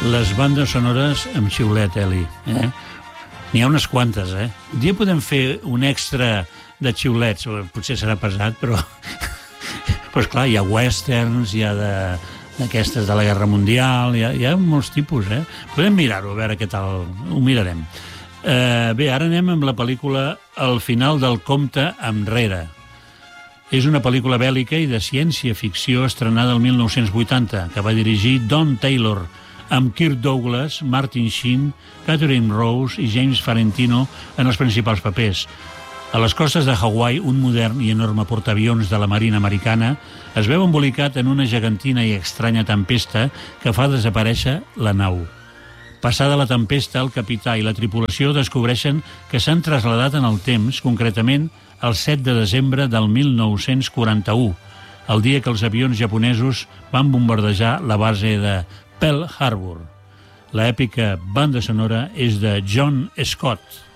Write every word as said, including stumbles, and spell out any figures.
Les bandes sonores amb xiulet, Eli. Eh? N'hi ha unes quantes, eh? Un dia podem fer un extra de xiulets, potser serà pesat, però... Pues clar, hi ha westerns, hi ha de... d'aquestes de la Guerra Mundial, hi ha, hi ha molts tipus, eh? Podem mirar-ho, a veure què tal... Ho mirarem. Eh, bé, ara anem amb la pel·lícula El final del conte enrere. És una pel·lícula bèl·lica i de ciència-ficció estrenada el mil nou-cents vuitanta, que va dirigir Don Taylor, amb Kirk Douglas, Martin Sheen, Catherine Rose i James Farentino en els principals papers. A les costes de Hawaii, un modern i enorme portaavions de la Marina americana es veu embolicat en una gegantina i estranya tempesta que fa desaparèixer la nau. Passada la tempesta, el capità i la tripulació descobreixen que s'han traslladat en el temps, concretament el set de desembre del mil nou-cents quaranta-u, el dia que els avions japonesos van bombardejar la base de Pearl Harbor. L'èpica banda sonora és de John Scott.